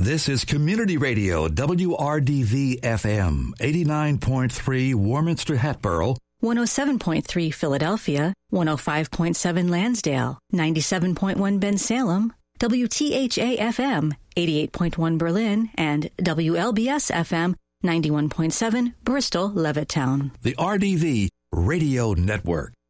This is Community Radio, WRDV-FM, 89.3 Warminster Hatboro, 107.3 Philadelphia, 105.7 Lansdale, 97.1 Bensalem, WTHA-FM, 88.1 Berlin, and WLBS-FM, 91.7 Bristol, Levittown. the RDV Radio Network.